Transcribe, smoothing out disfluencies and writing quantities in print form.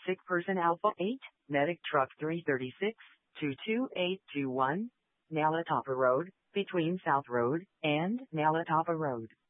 Sick Person Alpha 8, Medic Truck 336, 22821, Nalatapa Road, between South Road and Nalatapa Road.